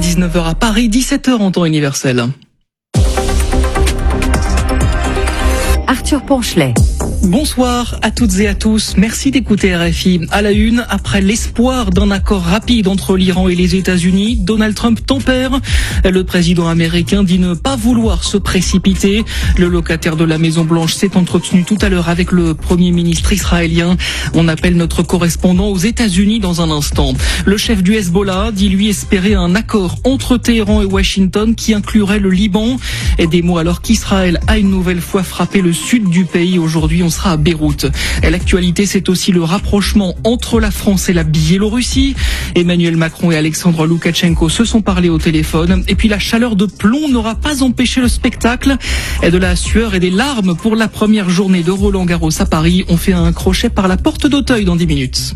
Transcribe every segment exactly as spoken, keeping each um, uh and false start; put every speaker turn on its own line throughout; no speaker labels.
dix-neuf heures à Paris, dix-sept heures en temps universel.
Arthur Ponchelet.
Bonsoir à toutes et à tous. Merci d'écouter R F I. À la une, après l'espoir d'un accord rapide entre l'Iran et les États-Unis, Donald Trump tempère. Le président américain dit ne pas vouloir se précipiter. Le locataire de la Maison-Blanche s'est entretenu tout à l'heure avec le premier ministre israélien. On appelle notre correspondant aux États-Unis dans un instant. Le chef du Hezbollah dit lui espérer un accord entre Téhéran et Washington qui inclurait le Liban. Et des mots alors qu'Israël a une nouvelle fois frappé le sud du pays. Aujourd'hui, on sera à Beyrouth. Et l'actualité, c'est aussi le rapprochement entre la France et la Biélorussie. Emmanuel Macron et Alexandre Loukachenko se sont parlé au téléphone. Et puis la chaleur de plomb n'aura pas empêché le spectacle. Et de la sueur et des larmes pour la première journée de Roland-Garros à Paris. On fait un crochet par la porte d'Auteuil dans dix minutes.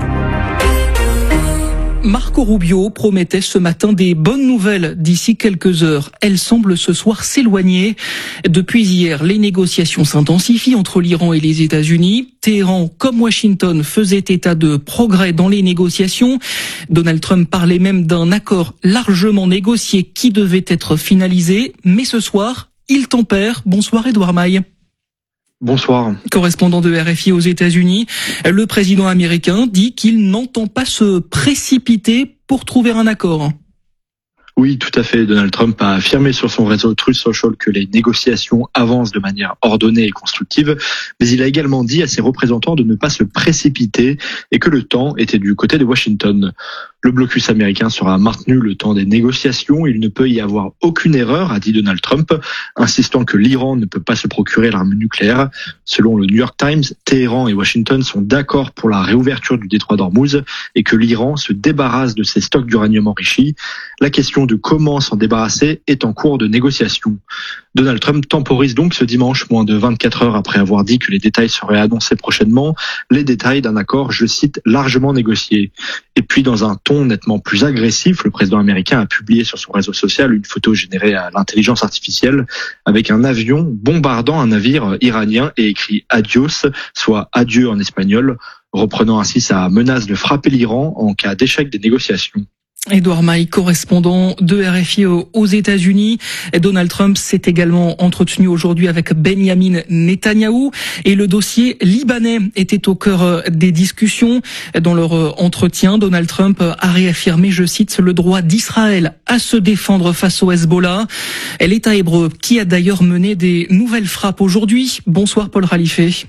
Marco Rubio promettait ce matin des bonnes nouvelles d'ici quelques heures. Elles semblent ce soir s'éloigner. Depuis hier, les négociations s'intensifient entre l'Iran et les États-Unis. Téhéran, comme Washington, faisait état de progrès dans les négociations. Donald Trump parlait même d'un accord largement négocié qui devait être finalisé. Mais ce soir, il tempère. Bonsoir Edouard Maille.
Bonsoir.
Correspondant de R F I aux États-Unis, le président américain dit qu'il n'entend pas se précipiter pour trouver un accord.
Oui, tout à fait. Donald Trump a affirmé sur son réseau Truth Social que les négociations avancent de manière ordonnée et constructive, mais il a également dit à ses représentants de ne pas se précipiter et que le temps était du côté de Washington. Le blocus américain sera maintenu le temps des négociations. Il ne peut y avoir aucune erreur, a dit Donald Trump, insistant que l'Iran ne peut pas se procurer l'arme nucléaire. Selon le New York Times, Téhéran et Washington sont d'accord pour la réouverture du détroit d'Ormuz et que l'Iran se débarrasse de ses stocks d'uranium enrichi. La question de comment s'en débarrasser est en cours de négociation. Donald Trump temporise donc ce dimanche, moins de vingt-quatre heures après avoir dit que les détails seraient annoncés prochainement, les détails d'un accord, je cite, largement négocié. Et puis dans un ton nettement plus agressif, le président américain a publié sur son réseau social une photo générée à l'intelligence artificielle avec un avion bombardant un navire iranien et écrit « Adios », soit « adieu » en espagnol, reprenant ainsi sa menace de frapper l'Iran en cas d'échec des négociations.
Edouard Maille, correspondant de R F I aux États-Unis. Donald Trump s'est également entretenu aujourd'hui avec Benjamin Netanyahou et le dossier libanais était au cœur des discussions. Dans leur entretien, Donald Trump a réaffirmé, je cite, le droit d'Israël à se défendre face au Hezbollah. L'État hébreu qui a d'ailleurs mené des nouvelles frappes aujourd'hui. Bonsoir Paul Khalife.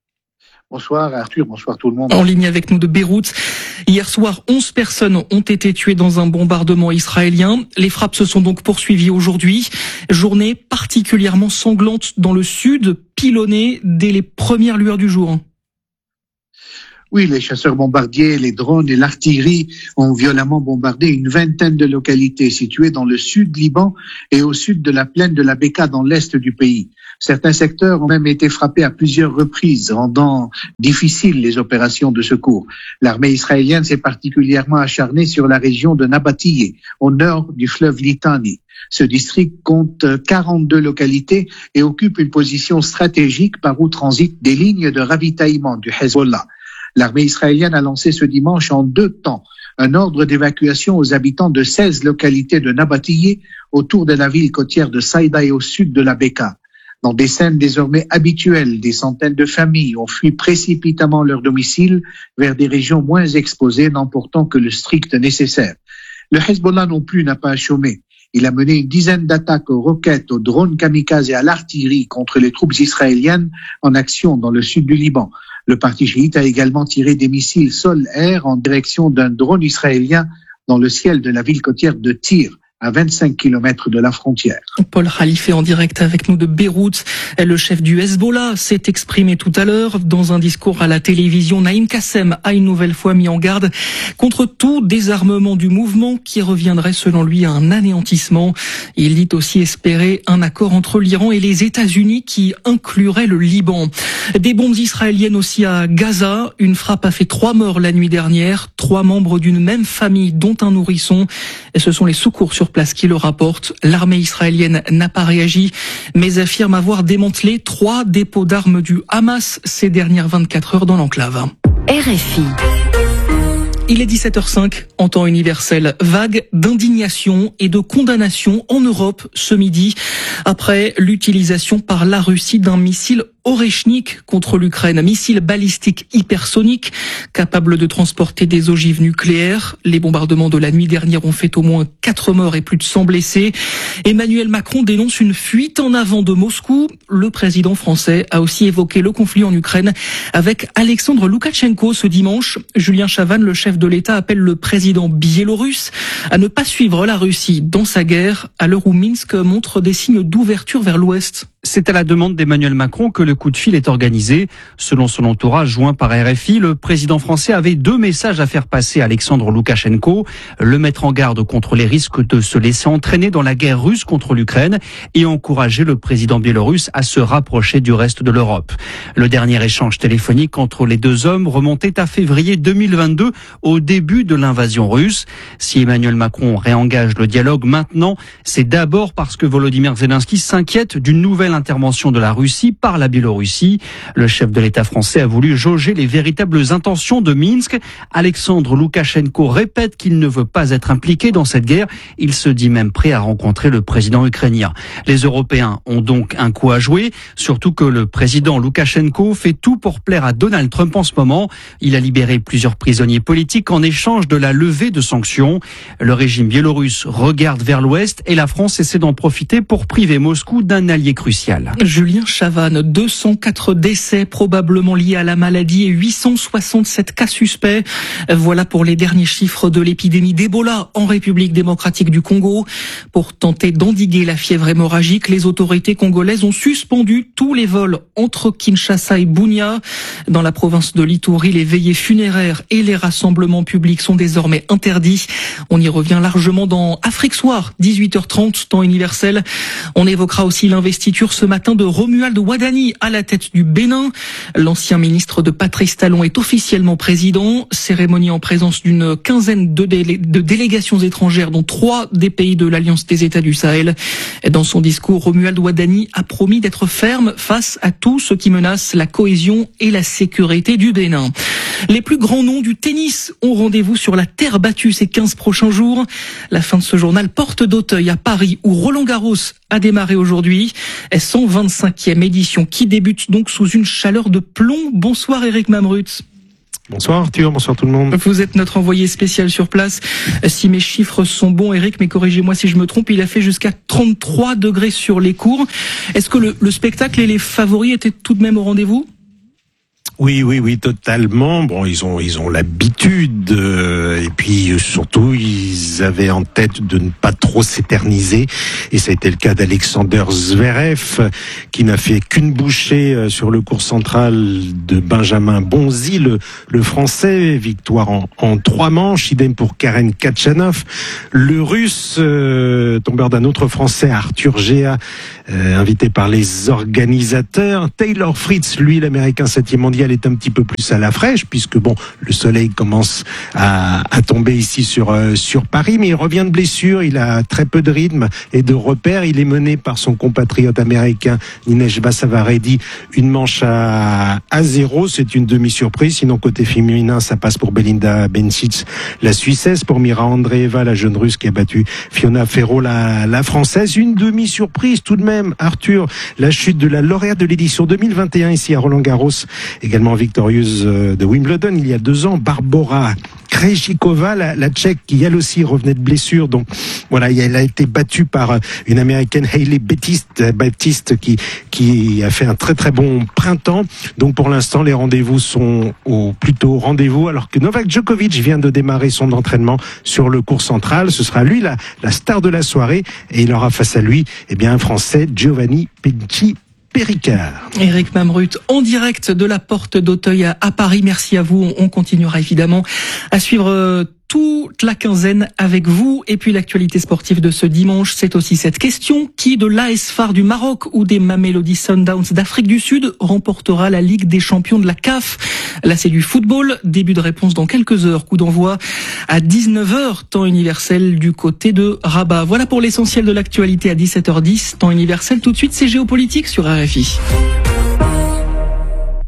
Bonsoir Arthur, bonsoir tout le monde.
En ligne avec nous de Beyrouth. Hier soir, onze personnes ont été tuées dans un bombardement israélien. Les frappes se sont donc poursuivies aujourd'hui. Journée particulièrement sanglante dans le sud, pilonnée dès les premières lueurs du jour.
Oui, les chasseurs bombardiers, les drones et l'artillerie ont violemment bombardé une vingtaine de localités situées dans le sud Liban et au sud de la plaine de la Beka dans l'est du pays. Certains secteurs ont même été frappés à plusieurs reprises, rendant difficiles les opérations de secours. L'armée israélienne s'est particulièrement acharnée sur la région de Nabatiyeh, au nord du fleuve Litani. Ce district compte quarante-deux localités et occupe une position stratégique par où transitent des lignes de ravitaillement du Hezbollah. L'armée israélienne a lancé ce dimanche en deux temps un ordre d'évacuation aux habitants de seize localités de Nabatiyeh autour de la ville côtière de Saïda et au sud de la Beka. Dans des scènes désormais habituelles, des centaines de familles ont fui précipitamment leur domicile vers des régions moins exposées, n'emportant que le strict nécessaire. Le Hezbollah non plus n'a pas chômé. Il a mené une dizaine d'attaques aux roquettes, aux drones kamikazes et à l'artillerie contre les troupes israéliennes en action dans le sud du Liban. Le parti chiite a également tiré des missiles sol-air en direction d'un drone israélien dans le ciel de la ville côtière de Tyr, à vingt-cinq kilomètres de la frontière.
Paul Khalife en direct avec nous de Beyrouth. Le chef du Hezbollah s'est exprimé tout à l'heure dans un discours à la télévision. Naïm Kassem a une nouvelle fois mis en garde contre tout désarmement du mouvement qui reviendrait selon lui à un anéantissement. Il dit aussi espérer un accord entre l'Iran et les États-Unis qui inclurait le Liban. Des bombes israéliennes aussi à Gaza. Une frappe a fait trois morts la nuit dernière. Trois membres d'une même famille dont un nourrisson. Et ce sont les secours sur place qui le rapportent. L'armée israélienne n'a pas réagi, mais affirme avoir démantelé trois dépôts d'armes du Hamas ces dernières vingt-quatre heures dans l'enclave.
R F I.
Il est dix-sept heures cinq en temps universel. Vague d'indignation et de condamnation en Europe ce midi après l'utilisation par la Russie d'un missile Oreshnik contre l'Ukraine, un missile balistique hypersonique capable de transporter des ogives nucléaires. Les bombardements de la nuit dernière ont fait au moins quatre morts et plus de cent blessés. Emmanuel Macron dénonce une fuite en avant de Moscou. Le président français a aussi évoqué le conflit en Ukraine avec Alexandre Loukachenko ce dimanche. Julien Chavannes, le chef de l'État, appelle le président biélorusse à ne pas suivre la Russie dans sa guerre à l'heure où Minsk montre des signes d'ouverture vers l'Ouest.
C'est à la demande d'Emmanuel Macron que le coup de fil est organisé. Selon son entourage joint par R F I, le président français avait deux messages à faire passer à Alexandre Loukachenko. Le mettre en garde contre les risques de se laisser entraîner dans la guerre russe contre l'Ukraine et encourager le président biélorusse à se rapprocher du reste de l'Europe. Le dernier échange téléphonique entre les deux hommes remontait à février deux mille vingt-deux, au début de l'invasion russe. Si Emmanuel Macron réengage le dialogue maintenant, c'est d'abord parce que Volodymyr Zelensky s'inquiète d'une nouvelle intervention de la Russie par la Biélorussie. Le chef de l'État français a voulu jauger les véritables intentions de Minsk. Alexandre Loukachenko répète qu'il ne veut pas être impliqué dans cette guerre. Il se dit même prêt à rencontrer le président ukrainien. Les Européens ont donc un coup à jouer, surtout que le président Loukachenko fait tout pour plaire à Donald Trump en ce moment. Il a libéré plusieurs prisonniers politiques en échange de la levée de sanctions. Le régime biélorusse regarde vers l'ouest et la France essaie d'en profiter pour priver Moscou d'un allié crucial.
Julien Chavannes, deux cent quatre décès probablement liés à la maladie et huit cent soixante-sept cas suspects. Voilà pour les derniers chiffres de l'épidémie d'Ebola en République démocratique du Congo. Pour tenter d'endiguer la fièvre hémorragique, les autorités congolaises ont suspendu tous les vols entre Kinshasa et Bunia. Dans la province de l'Ituri, les veillées funéraires et les rassemblements publics sont désormais interdits. On y revient largement dans Afrique Soir, dix-huit heures trente, temps universel. On évoquera aussi l'investiture ce matin de Romuald Wadani à la tête du Bénin. L'ancien ministre de Patrice Talon est officiellement président. Cérémonie en présence d'une quinzaine de, délé- de délégations étrangères, dont trois des pays de l'Alliance des États du Sahel. Dans son discours, Romuald Wadani a promis d'être ferme face à tout ce qui menace la cohésion et la sécurité du Bénin. Les plus grands noms du tennis ont rendez-vous sur la terre battue ces quinze prochains jours. La fin de ce journal Porte d'Auteuil à Paris, où Roland Garros a démarré aujourd'hui. cent vingt-cinquième édition qui débute donc sous une chaleur de plomb. Bonsoir Eric Mamrut.
Bonsoir Arthur, bonsoir tout le monde.
Vous êtes notre envoyé spécial sur place. Si mes chiffres sont bons, Eric, mais corrigez-moi si je me trompe, il a fait jusqu'à trente-trois degrés sur les cours. Est-ce que le, le spectacle et les favoris étaient tout de même au rendez-vous ?
Oui, oui, oui, totalement. Bon, ils ont, ils ont l'habitude, euh, et puis surtout, ils avaient en tête de ne pas trop s'éterniser. Et ça a été le cas d'Alexander Zverev, qui n'a fait qu'une bouchée sur le court central de Benjamin Bonzi, le, le Français. Victoire en, en trois manches. Idem pour Karen Khachanov. Le Russe, euh, tombeur d'un autre Français, Arthur Géa, euh, invité par les organisateurs. Taylor Fritz, lui, l'Américain septième mondial, est un petit peu plus à la fraîche, puisque bon, le soleil commence à, à tomber ici sur euh, sur Paris, mais il revient de blessure, il a très peu de rythme et de repères. Il est mené par son compatriote américain Ninej Basavaredi, une manche à à zéro. C'est une demi-surprise. Sinon, côté féminin, ça passe pour Belinda Bencic, la Suissesse, pour Mira Andreeva, la jeune Russe qui a battu Fiona Ferro, la la Française. Une demi-surprise tout de même, Arthur, la chute de la lauréate de l'édition deux mille vingt et un ici à Roland-Garros, également victorieuse de Wimbledon il y a deux ans, Barbora Krejcikova, la, la Tchèque, qui elle aussi revenait de blessure. Donc voilà, elle a été battue par une Américaine, Hailey Baptiste, Baptiste qui qui a fait un très très bon printemps. Donc pour l'instant, les rendez-vous sont au plutôt rendez-vous, alors que Novak Djokovic vient de démarrer son entraînement sur le court central. Ce sera lui la, la star de la soirée, et il aura face à lui eh bien un Français, Giovanni Pinci Péricard.
Eric Mamrut, en direct de la Porte d'Auteuil à, à Paris. Merci à vous. On continuera évidemment à suivre euh, toute la quinzaine avec vous. Et puis l'actualité sportive de ce dimanche, c'est aussi cette question. Qui de l'A S F A R du Maroc ou des Mamelody Sundowns d'Afrique du Sud remportera la Ligue des champions de la C A F? Là, c'est du football. Début de réponse dans quelques heures. Coup d'envoi à dix-neuf heures, temps universel du côté de Rabat. Voilà pour l'essentiel de l'actualité à dix-sept heures dix, temps universel. Tout de suite, c'est géopolitique sur R F I.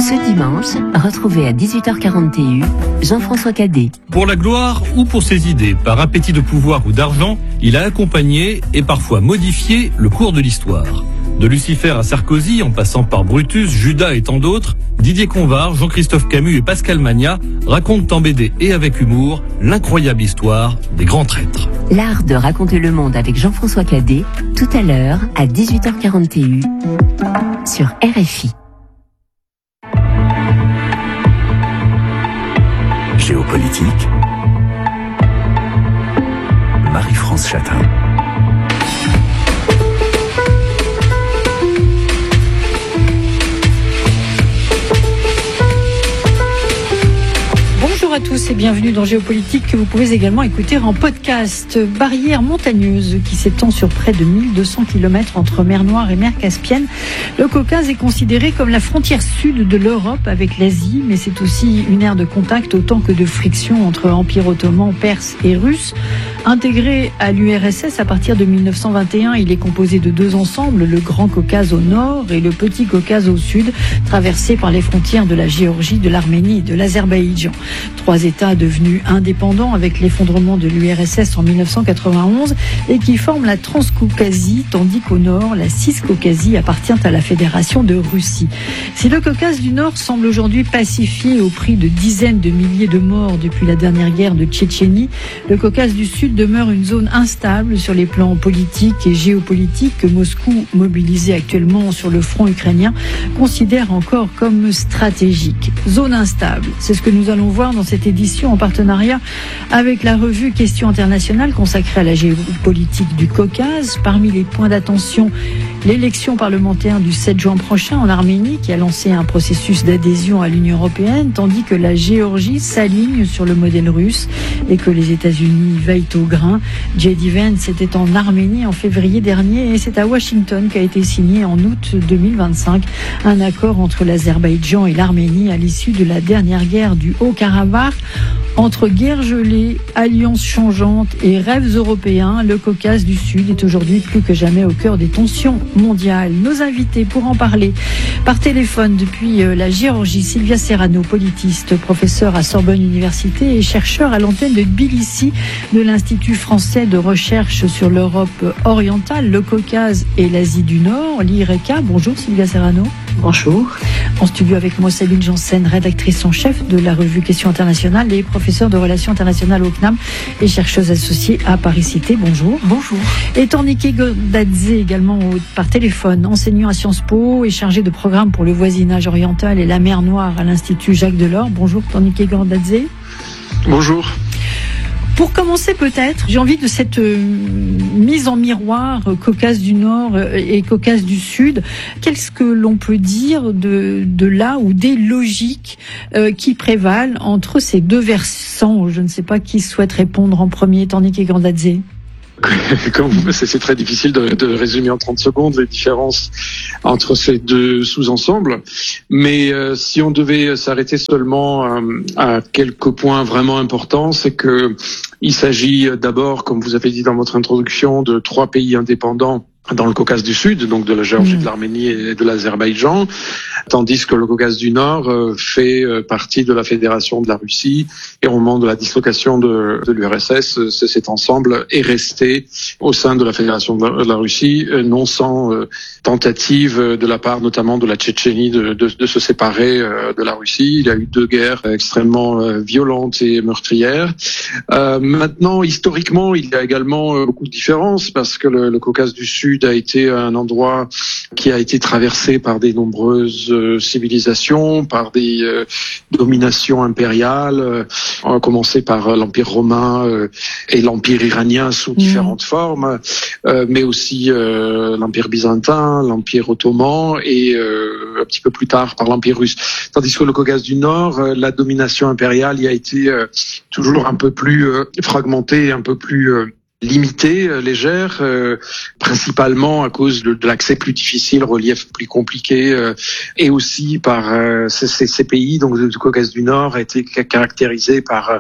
Ce dimanche, retrouvez à dix-huit heures quarante et un Jean-François Cadet.
Pour la gloire ou pour ses idées, par appétit de pouvoir ou d'argent, il a accompagné et parfois modifié le cours de l'histoire. De Lucifer à Sarkozy, en passant par Brutus, Judas et tant d'autres, Didier Convar, Jean-Christophe Camus et Pascal Magnat racontent en B D et avec humour l'incroyable histoire des grands traîtres.
L'art de raconter le monde avec Jean-François Cadet, tout à l'heure à dix-huit heures quarante et un sur R F I.
Géopolitique, Marie-France Chatin.
Bonjour à tous et bienvenue dans Géopolitique que vous pouvez également écouter en podcast. Barrière montagneuse qui s'étend sur près de mille deux cents kilomètres entre mer Noire et mer Caspienne. Le Caucase est considéré comme la frontière sud de l'Europe avec l'Asie, mais c'est aussi une aire de contact autant que de friction entre Empire ottoman, Perse et Russe. Intégré à l'U R S S à partir de mille neuf cent vingt et un, il est composé de deux ensembles, le Grand Caucase au nord et le Petit Caucase au sud, traversé par les frontières de la Géorgie, de l'Arménie et de l'Azerbaïdjan. Trois États devenus indépendants avec l'effondrement de l'U R S S en mille neuf cent quatre-vingt-onze et qui forment la Transcaucasie, tandis qu'au nord, la Ciscaucasie appartient à la Fédération de Russie. Si le Caucase du Nord semble aujourd'hui pacifié au prix de dizaines de milliers de morts depuis la dernière guerre de Tchétchénie, le Caucase du Sud demeure une zone instable sur les plans politiques et géopolitiques que Moscou, mobilisé actuellement sur le front ukrainien, considère encore comme stratégique. Zone instable, c'est ce que nous allons voir dans cette édition en partenariat avec la revue Questions internationales consacrée à la géopolitique du Caucase. Parmi les points d'attention, l'élection parlementaire du sept juin prochain en Arménie qui a lancé un processus d'adhésion à l'Union européenne, tandis que la Géorgie s'aligne sur le modèle russe et que les États-Unis veillent au grain. J D Vance était en Arménie en février dernier et c'est à Washington qu'a été signé en août deux mille vingt-cinq un accord entre l'Azerbaïdjan et l'Arménie à l'issue de la dernière guerre du Haut-Karabakh. Entre guerre gelée, alliances changeantes et rêves européens, le Caucase du Sud est aujourd'hui plus que jamais au cœur des tensions mondiales. Nos invités pour en parler par téléphone depuis la Géorgie, Silvia Serrano, politiste, professeur à Sorbonne Université et chercheur à l'antenne de Tbilissi de l'Institut français de recherche sur l'Europe orientale, le Caucase et l'Asie du Nord, l'I R E C A. Bonjour Silvia Serrano.
Bonjour.
En studio avec moi Sabine Janssen, rédactrice en chef de la revue Questions internationales et professeure de relations internationales au C N A M et chercheuse associée à Paris-Cité. Bonjour.
Bonjour. Et
Tornike Godadze également par téléphone, enseignant à Sciences Po et chargé de programme pour le voisinage oriental et la mer Noire à l'Institut Jacques Delors. Bonjour Tornike Godadze.
Bonjour.
Pour commencer peut-être, j'ai envie de cette euh, mise en miroir euh, Caucase du Nord euh, et Caucase du Sud. Qu'est-ce que l'on peut dire de, de là ou des logiques euh, qui prévalent entre ces deux versants? Je ne sais pas qui souhaite répondre en premier, Tornike Godadze.
Comme vous, c'est très difficile de, de résumer en trente secondes les différences entre ces deux sous-ensembles. Mais euh, si on devait s'arrêter seulement euh, à quelques points vraiment importants, c'est que il s'agit d'abord, comme vous avez dit dans votre introduction, de trois pays indépendants dans le Caucase du Sud, donc de la Géorgie, mmh. de l'Arménie et de l'Azerbaïdjan, tandis que le Caucase du Nord euh, fait euh, partie de la Fédération de la Russie. Et au moment de la dislocation de, de l'U R S S, euh, cet ensemble est resté au sein de la Fédération de la, de la Russie, euh, non sans euh, tentative de la part notamment de la Tchétchénie de, de, de se séparer euh, de la Russie. Il y a eu deux guerres extrêmement euh, violentes et meurtrières. Euh, maintenant, historiquement, il y a également euh, beaucoup de différences parce que le, le Caucase du Sud a été un endroit qui a été traversé par des nombreuses euh, civilisations, par des euh, dominations impériales. Euh, on a commencé par euh, l'Empire romain euh, et l'Empire iranien sous mmh. différentes formes, euh, mais aussi euh, l'Empire byzantin, l'Empire ottoman et euh, un petit peu plus tard par l'Empire russe. Tandis que le Caucase du Nord, euh, la domination impériale y a été euh, toujours un peu plus euh, fragmentée, un peu plus euh, limitée, euh, légère, euh, principalement à cause de, de l'accès plus difficile, relief plus compliqué, euh, et aussi par euh, ces, ces, ces pays, donc du Caucase du Nord, a été caractérisé par euh,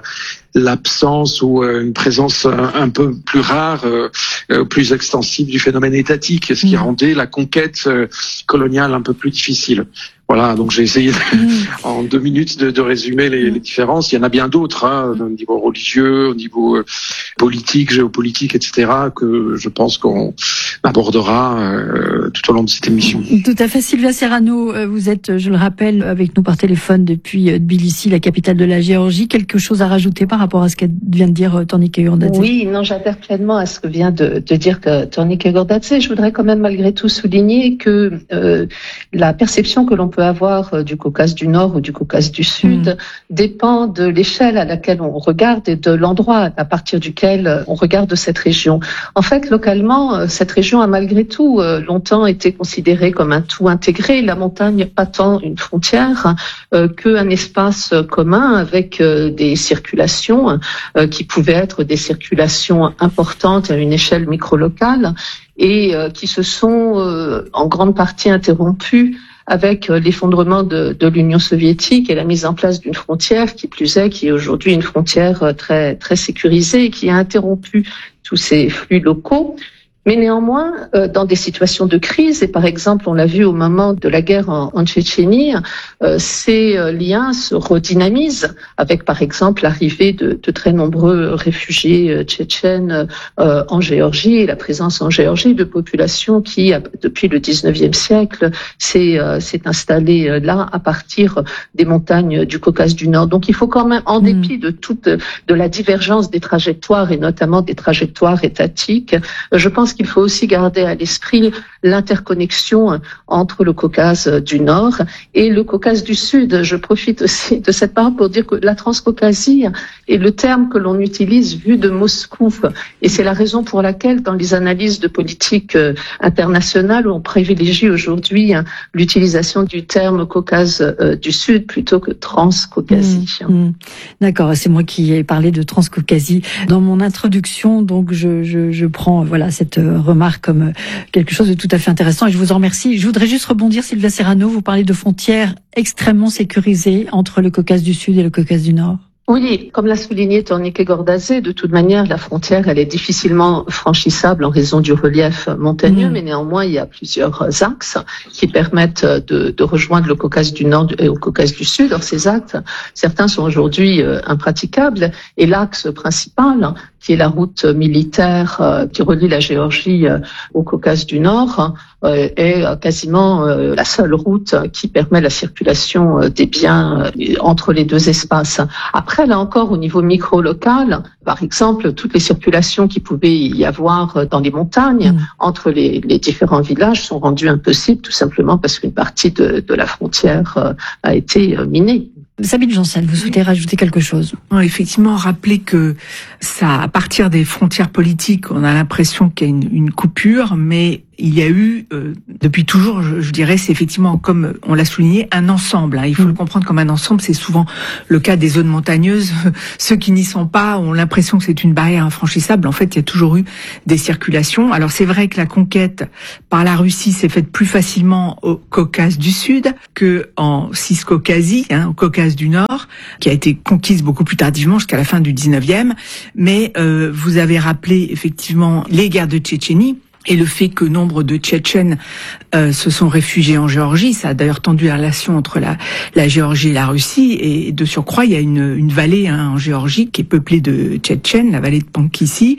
l'absence ou euh, une présence un, un peu plus rare, euh, euh, plus extensive du phénomène étatique, ce qui rendait la conquête euh, coloniale un peu plus difficile. Voilà, donc j'ai essayé de, mmh. en deux minutes de, de résumer les, les différences. Il y en a bien d'autres, hein, au niveau religieux, au niveau euh, politique, géopolitique, et cetera, que je pense qu'on abordera euh, tout au long de cette émission.
Tout à fait. Sylvia Serrano, vous êtes, je le rappelle, avec nous par téléphone depuis Tbilissi, la capitale de la Géorgie. Quelque chose à rajouter par rapport à ce que vient de dire Tornike Gordadze?
Oui, non, j'adhère pleinement à ce que vient de, de dire que Tornike Gordadze. Je voudrais quand même malgré tout souligner que euh, la perception que l'on peut avoir du Caucase du Nord ou du Caucase du Sud mmh. dépend de l'échelle à laquelle on regarde et de l'endroit à partir duquel on regarde cette région. En fait, localement, cette région a malgré tout longtemps été considérée comme un tout intégré. La montagne, pas tant une frontière euh, qu'un espace commun avec euh, des circulations euh, qui pouvaient être des circulations importantes à une échelle micro-locale et euh, qui se sont euh, en grande partie interrompues avec l'effondrement de, de l'Union soviétique et la mise en place d'une frontière qui plus est, qui est aujourd'hui une frontière très très sécurisée et qui a interrompu tous ces flux locaux. Mais néanmoins, euh, dans des situations de crise, et par exemple, on l'a vu au moment de la guerre en, en Tchétchénie, euh, ces euh, liens se redynamisent avec, par exemple, l'arrivée de, de très nombreux réfugiés euh, tchétchènes euh, en Géorgie et la présence en Géorgie de populations qui, depuis le dix-neuvième siècle, s'est, euh, s'est installée euh, là à partir des montagnes du Caucase du Nord. Donc, il faut quand même, en dépit de toute de la divergence des trajectoires et notamment des trajectoires étatiques, je pense qu'il faut aussi garder à l'esprit l'interconnexion entre le Caucase du Nord et le Caucase du Sud. Je profite aussi de cette parole pour dire que la transcaucasie est le terme que l'on utilise vu de Moscou. Et c'est la raison pour laquelle, dans les analyses de politique internationale, on privilégie aujourd'hui l'utilisation du terme Caucase du Sud plutôt que transcaucasie.
Mmh, mmh. D'accord, c'est moi qui ai parlé de transcaucasie dans mon introduction, donc je, je, je prends voilà cette remarque comme quelque chose de tout à fait intéressant et je vous en remercie. Je voudrais juste rebondir, Sylvia Serrano, vous parlez de frontières extrêmement sécurisées entre le Caucase du Sud et le Caucase du Nord.
Oui, comme l'a souligné Tornike Gordadze, de toute manière, la frontière, elle est difficilement franchissable en raison du relief montagneux, mmh. mais néanmoins, il y a plusieurs axes qui permettent de, de rejoindre le Caucase du Nord et au Caucase du Sud. Alors, ces axes, certains sont aujourd'hui euh, impraticables, et l'axe principal, qui est la route militaire euh, qui relie la Géorgie euh, au Caucase du Nord, euh, est quasiment euh, la seule route qui permet la circulation euh, des biens euh, entre les deux espaces. Après, là encore, au niveau micro-local, par exemple, toutes les circulations qui pouvaient y avoir dans les montagnes mmh. entre les, les différents villages sont rendues impossibles, tout simplement parce qu'une partie de, de la frontière euh, a été euh, minée.
Sabine Janssen, vous souhaitez rajouter quelque chose?
Oui, effectivement, rappeler que ça, à partir des frontières politiques, on a l'impression qu'il y a une, une coupure, mais il y a eu, euh, depuis toujours, je, je dirais, c'est effectivement, comme on l'a souligné, un ensemble. Hein. Il faut mmh. le comprendre comme un ensemble. C'est souvent le cas des zones montagneuses. Ceux qui n'y sont pas ont l'impression que c'est une barrière infranchissable. En fait, il y a toujours eu des circulations. Alors, c'est vrai que la conquête par la Russie s'est faite plus facilement au Caucase du Sud que en Ciscaucasie, hein, au Caucase du Nord, qui a été conquise beaucoup plus tardivement, jusqu'à la fin du dix-neuvième. Mais euh, vous avez rappelé effectivement les guerres de Tchétchénie. Et le fait que nombre de Tchétchènes euh, se sont réfugiés en Géorgie, ça a d'ailleurs tendu la relation entre la, la Géorgie et la Russie. Et de surcroît, il y a une, une vallée hein, en Géorgie qui est peuplée de Tchétchènes, la vallée de Pankissi.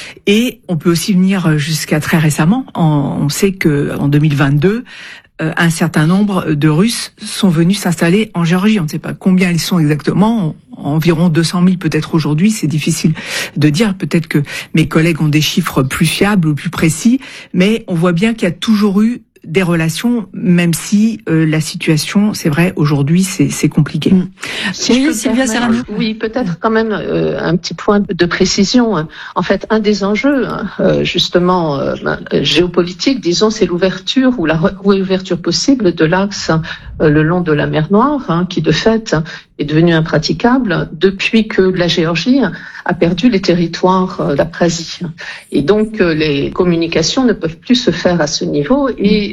Et on peut aussi venir jusqu'à très récemment. En, on sait que en deux mille vingt-deux, euh, un certain nombre de Russes sont venus s'installer en Géorgie. On ne sait pas combien ils sont exactement. Environ deux cent mille peut-être aujourd'hui, c'est difficile de dire. Peut-être que mes collègues ont des chiffres plus fiables ou plus précis, mais on voit bien qu'il y a toujours eu des relations, même si euh, la situation, c'est vrai, aujourd'hui, c'est, c'est compliqué. Mmh.
Si oui, Sylvia Serrano. Oui, peut-être quand même euh, un petit point de précision. En fait, un des enjeux, euh, justement, euh, géopolitique, disons, c'est l'ouverture ou la réouverture possible de l'axe euh, le long de la mer Noire, hein, qui de fait est devenu impraticable depuis que la Géorgie a perdu les territoires d'Abkhazie. Et donc, les communications ne peuvent plus se faire à ce niveau et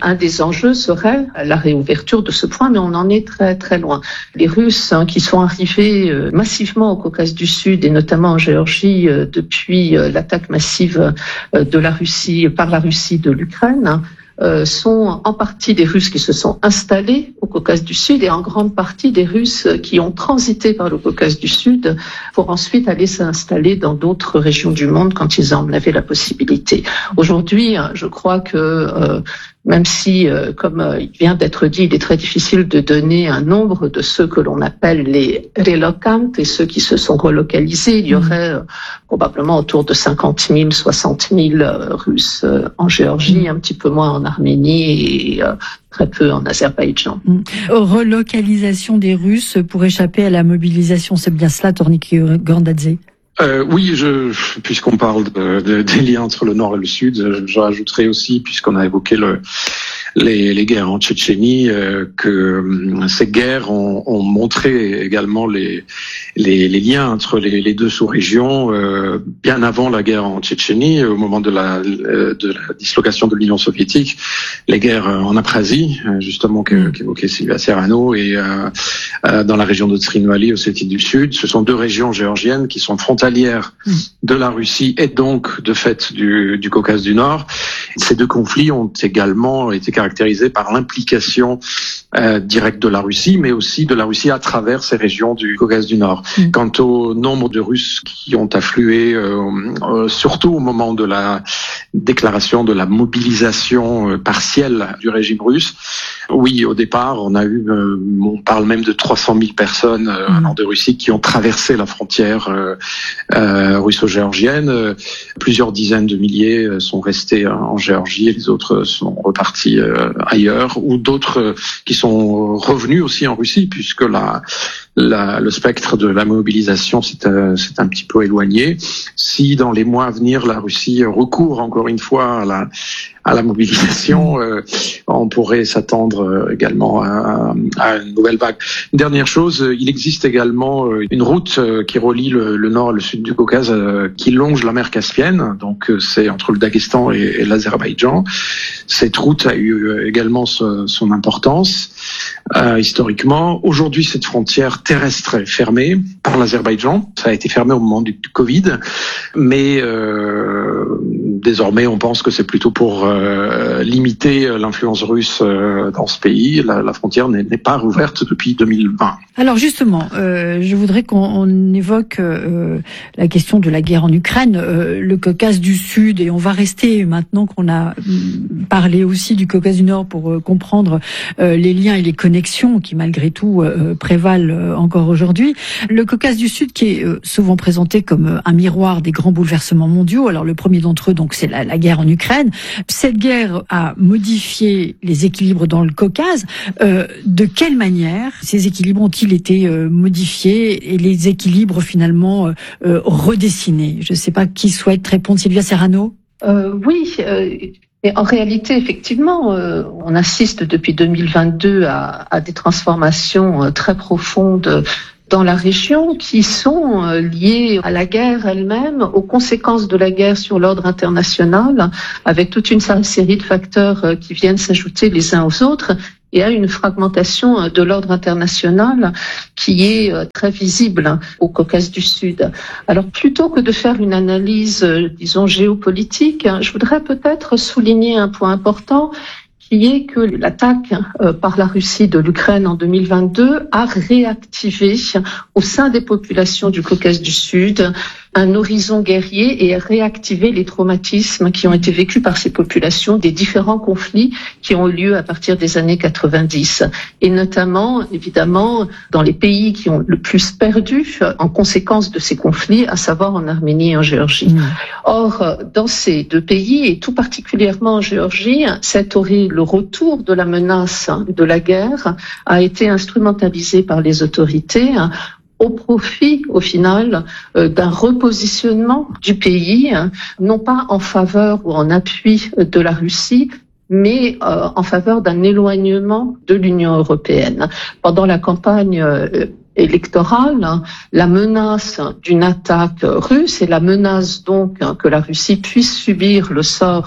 un des enjeux serait la réouverture de ce point, mais on en est très très loin. Les Russes hein, qui sont arrivés euh, massivement au Caucase du Sud et notamment en Géorgie euh, depuis euh, l'attaque massive euh, de la Russie par la Russie de l'Ukraine. Euh, sont en partie des Russes qui se sont installés au Caucase du Sud et en grande partie des Russes qui ont transité par le Caucase du Sud pour ensuite aller s'installer dans d'autres régions du monde quand ils en avaient la possibilité. Aujourd'hui, je crois que euh, même si, euh, comme euh, il vient d'être dit, il est très difficile de donner un nombre de ceux que l'on appelle les relocantes et ceux qui se sont relocalisés, il y aurait euh, probablement autour de cinquante mille, soixante mille euh, Russes euh, en Géorgie, un petit peu moins en Arménie et euh, très peu en Azerbaïdjan.
Mmh. Relocalisation des Russes pour échapper à la mobilisation, c'est bien cela, Tornike Gordadze?
Euh, oui, je, puisqu'on parle de, de, des liens entre le Nord et le Sud, je, je rajouterai aussi, puisqu'on a évoqué le, les, les guerres en Tchétchénie, euh, que euh, ces guerres ont, ont montré également les, les, les liens entre les, les deux sous-régions euh, bien avant la guerre en Tchétchénie, au moment de la, de la dislocation de l'Union soviétique, les guerres en Abkhazie, justement qu'évoquait Sylvia Serrano, et euh, euh, dans la région de Trinvali, Ossétie du Sud. Ce sont deux régions géorgiennes qui sont frontalières de la Russie et donc de fait du, du Caucase du Nord. Ces deux conflits ont également été caractérisés par l'implication euh, directe de la Russie, mais aussi de la Russie à travers ces régions du Caucase du Nord. Mmh. Quant au nombre de Russes qui ont afflué, euh, euh, surtout au moment de la déclaration de la mobilisation euh, partielle du régime russe, oui, au départ, on a eu, euh, on parle même de trois cent mille personnes euh, mmh. de Russie qui ont traversé la frontière euh, euh, russo-géorgienne. Euh, plusieurs dizaines de milliers euh, sont restés euh, en Géorgie et les autres sont repartis euh, ailleurs, ou d'autres euh, qui sont revenus aussi en Russie, puisque la, la, le spectre de la mobilisation s'est euh, un petit peu éloigné. Si dans les mois à venir, la Russie recourt encore une fois à la à la mobilisation, euh, on pourrait s'attendre également à, à une nouvelle vague. Une dernière chose, il existe également une route qui relie le, le nord et le sud du Caucase, qui longe la mer Caspienne, donc c'est entre le Daghestan et, et l'Azerbaïdjan. Cette route a eu également son, son importance euh, historiquement. Aujourd'hui, cette frontière terrestre est fermée par l'Azerbaïdjan. Ça a été fermé au moment du, du Covid, mais euh, désormais, on pense que c'est plutôt pour euh, limiter l'influence russe euh, dans ce pays. La, la frontière n'est pas rouverte depuis deux mille vingt.
Alors justement, euh, je voudrais qu'on évoque euh, la question de la guerre en Ukraine, euh, le Caucase du Sud, et on va rester, maintenant qu'on a parlé aussi du Caucase du Nord, pour euh, comprendre euh, les liens et les connexions qui malgré tout euh, prévalent euh, encore aujourd'hui. Le Caucase du Sud qui est euh, souvent présenté comme euh, un miroir des grands bouleversements mondiaux. Alors le premier d'entre eux, donc, c'est la, la guerre en Ukraine. Cette guerre a modifié les équilibres dans le Caucase. Euh, de quelle manière ces équilibres ont-ils été euh, modifiés et les équilibres finalement euh, euh, redessinés? Je ne sais pas qui souhaite répondre. Sylvia Serrano.
Euh, oui. Euh... Et en réalité, effectivement, euh, on assiste depuis deux mille vingt-deux à, à des transformations euh, très profondes dans la région qui sont euh, liées à la guerre elle-même, aux conséquences de la guerre sur l'ordre international, avec toute une série de facteurs euh, qui viennent s'ajouter les uns aux autres, et à une fragmentation de l'ordre international qui est très visible au Caucase du Sud. Alors, plutôt que de faire une analyse, disons, géopolitique, je voudrais peut-être souligner un point important, qui est que l'attaque euh, par la Russie de l'Ukraine en deux mille vingt-deux a réactivé au sein des populations du Caucase du Sud un horizon guerrier et réactivé les traumatismes qui ont été vécus par ces populations des différents conflits qui ont eu lieu à partir des années quatre-vingt-dix. Et notamment, évidemment, dans les pays qui ont le plus perdu en conséquence de ces conflits, à savoir en Arménie et en Géorgie. Mmh. Or, dans ces deux pays, et tout particulièrement en Géorgie, cet le retour de la menace de la guerre a été instrumentalisé par les autorités au profit, au final, euh, d'un repositionnement du pays, hein, non pas en faveur ou en appui de la Russie, mais euh, en faveur d'un éloignement de l'Union européenne. Pendant la campagne euh, électorale, la menace d'une attaque russe et la menace donc que la Russie puisse subir le sort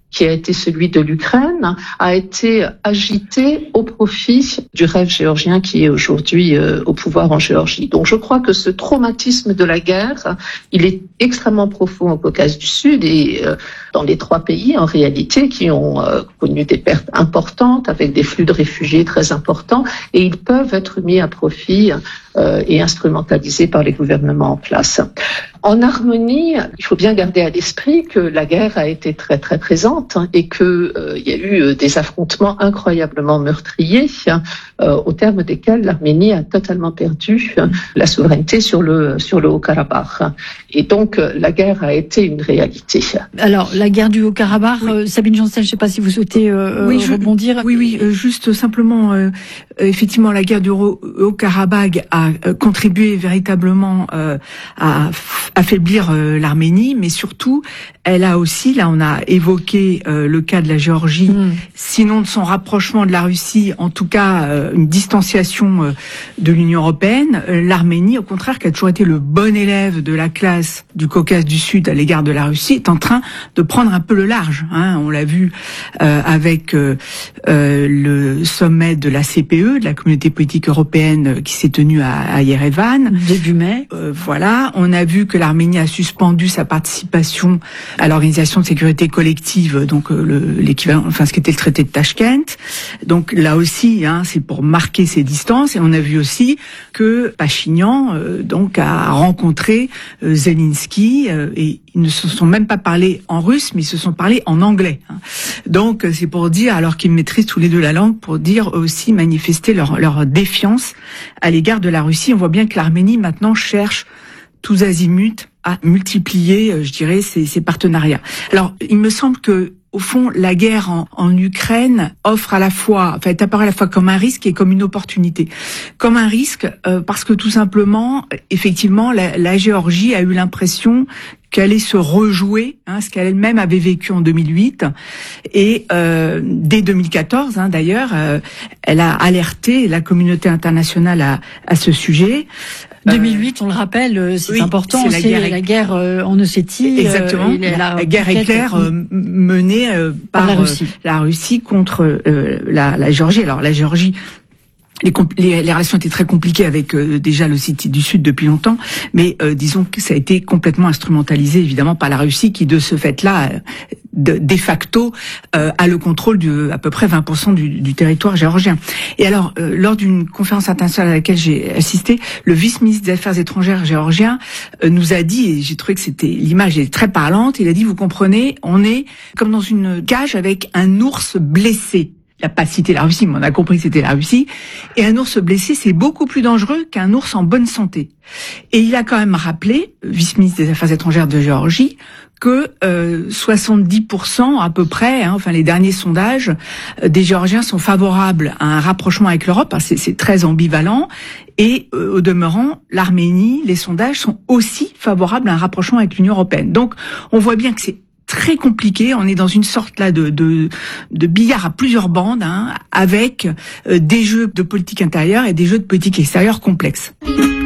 qui a été celui de l'Ukraine, a été agité au profit du rêve géorgien qui est aujourd'hui euh, au pouvoir en Géorgie. Donc je crois que ce traumatisme de la guerre, il est extrêmement profond au Caucase du Sud et euh, dans les trois pays en réalité qui ont euh, connu des pertes importantes avec des flux de réfugiés très importants et ils peuvent être mis à profit euh, et instrumentalisés par les gouvernements en place. En Harmonie, il faut bien garder à l'esprit que la guerre a été très très présente et qu'il euh, y a eu des affrontements incroyablement meurtriers euh, au terme desquels l'Arménie a totalement perdu la souveraineté sur le sur le Haut-Karabakh. Et donc la guerre a été une réalité.
Alors la guerre du Haut-Karabakh, oui. euh, Sabine Janssen, je ne sais pas si vous souhaitez euh,
oui, je,
rebondir.
Oui, oui, euh, juste simplement, euh, effectivement, la guerre du Haut-Karabakh a euh, contribué véritablement euh, à affaiblir euh, l'Arménie, mais surtout, elle a aussi, là on a évoqué euh, le cas de la Géorgie, mmh. sinon de son rapprochement de la Russie, en tout cas euh, une distanciation euh, de l'Union européenne, euh, l'Arménie, au contraire, qui a toujours été le bon élève de la classe du Caucase du Sud à l'égard de la Russie, est en train de prendre un peu le large. Hein. On l'a vu euh, avec euh, euh, le sommet de la C P E, de la Communauté politique européenne, euh, qui s'est tenu à, à Yerevan.
Début mai.
Euh, voilà, on a vu que l'Arménie a suspendu sa participation à l'Organisation de sécurité collective, donc euh, le, l'équivalent, enfin ce qui était le traité de Tachkent. Donc là aussi, hein, c'est pour marquer ses distances. Et on a vu aussi que Pachinian euh, donc a rencontré euh, Zelensky euh, et ils ne se sont même pas parlé en russe, mais ils se sont parlé en anglais. Hein. Donc c'est pour dire, alors qu'ils maîtrisent tous les deux la langue, pour dire aussi manifester leur, leur défiance à l'égard de la Russie. On voit bien que l'Arménie maintenant cherche tous azimuts à multiplier, je dirais, ces, ces partenariats. Alors, il me semble que, au fond, la guerre en, en Ukraine offre à la fois, enfin, est apparue à la fois comme un risque et comme une opportunité. Comme un risque, euh, parce que tout simplement, effectivement, la, la Géorgie a eu l'impression qu'elle allait se rejouer, hein, ce qu'elle-même avait vécu en deux mille huit. Et euh, dès deux mille quatorze, hein, d'ailleurs, euh, elle a alerté la communauté internationale à, à ce sujet.
deux mille huit, on le rappelle, c'est oui, important, c'est la c'est guerre, la guerre euh, en Ossétie.
Exactement, euh, la, la, la guerre éclair euh, menée euh, par, par la Russie, euh, la Russie contre euh, la, la Géorgie. Alors la Géorgie, Les, les, les relations étaient très compliquées avec euh, déjà l'Ossétie du Sud depuis longtemps, mais euh, disons que ça a été complètement instrumentalisé évidemment par la Russie qui de ce fait-là, euh, de, de facto, euh, a le contrôle de à peu près vingt pour cent du, du territoire géorgien. Et alors, euh, lors d'une conférence internationale à laquelle j'ai assisté, le vice-ministre des Affaires étrangères géorgien euh, nous a dit, et j'ai trouvé que c'était l'image est très parlante, il a dit, vous comprenez, on est comme dans une cage avec un ours blessé. Il n'a pas cité la Russie, mais on a compris que c'était la Russie. Et un ours blessé, c'est beaucoup plus dangereux qu'un ours en bonne santé. Et il a quand même rappelé, vice-ministre des Affaires étrangères de Géorgie, que euh, soixante-dix pour cent à peu près, hein, enfin les derniers sondages, euh, des Géorgiens sont favorables à un rapprochement avec l'Europe. Hein, c'est, c'est très ambivalent. Et euh, au demeurant, l'Arménie, les sondages sont aussi favorables à un rapprochement avec l'Union européenne. Donc on voit bien que c'est très compliqué. On est dans une sorte là de de, de billard à plusieurs bandes, hein, avec euh, des jeux de politique intérieure et des jeux de politique extérieure complexes.